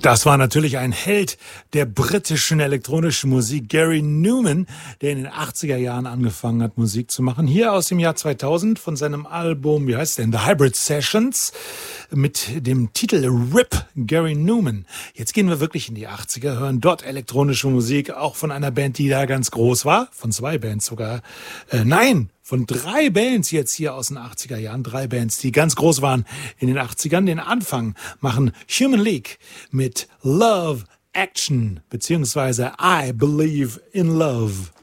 Das war natürlich ein Held der britischen elektronischen Musik, Gary Numan, der in den 80er Jahren angefangen hat, Musik zu machen. Hier aus dem Jahr 2000 von seinem Album, wie heißt denn, The Hybrid Sessions, mit dem Titel RIP, Gary Numan. Jetzt gehen wir wirklich in die 80er, hören dort elektronische Musik, auch von einer Band, die da ganz groß war, von 2 Bands sogar. Von 3 Bands jetzt hier aus den 80er Jahren, 3 Bands, die ganz groß waren in den 80ern. Den Anfang machen Human League mit Love Action, beziehungsweise I Believe in Love.